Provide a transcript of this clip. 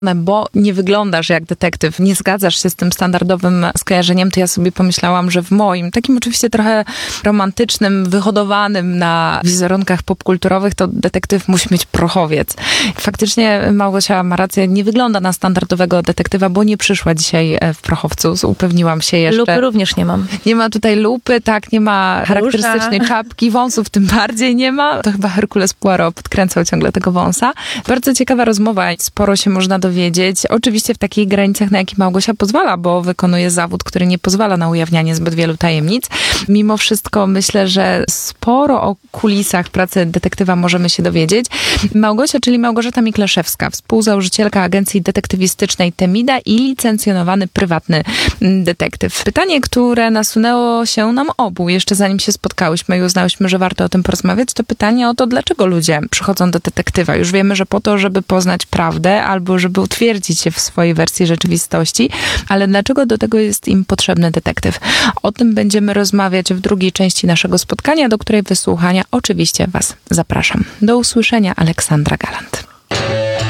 bo nie wyglądasz jak detektyw, nie zgadzasz się z tym standardowym skojarzeniem, to ja sobie pomyślałam, że w moim, takim oczywiście trochę romantycznym, wyhodowanym na wizerunkach popkulturowych, to detektyw musi mieć prochowiec. Faktycznie Małgosia ma rację, nie wygląda na standardowego detektywa, bo nie przyszła dzisiaj w prochowcu, upewniłam się jeszcze. Lupy również nie mam. Nie ma tutaj lupy, tak, nie ma charakterystycznej czapki, wąsów tym bardziej nie ma. To chyba Herkules Poirot podkręcał ciągle tego wąsa. Bardzo ciekawa rozmowa, sporo się można dowiedzieć. Oczywiście w takich granicach, na jakie Małgosia pozwala, bo wykonuje zawód, który nie pozwala na ujawnianie zbyt wielu tajemnic. Mimo wszystko myślę, że sporo o kulisach pracy detektywa możemy się dowiedzieć. Małgosia, czyli Małgorzata Miklaszewska, współzałożycielka agencji detektywistycznej Temida i licencjonowany prywatny detektyw. Pytanie, które nasunęło się nam obu, jeszcze zanim się spotkałyśmy i uznałyśmy, że warto o tym porozmawiać, to pytanie o to, dlaczego ludzie przychodzą do detektywa. Już wiemy, że po to, żeby poznać prawdę albo żeby utwierdzić się w swojej wersji rzeczywistości, ale dlaczego do tego jest im potrzebny detektyw? O tym będziemy rozmawiać w drugiej części naszego spotkania, do której wysłuchania oczywiście Was zapraszam. Do usłyszenia, Aleksandra Galant.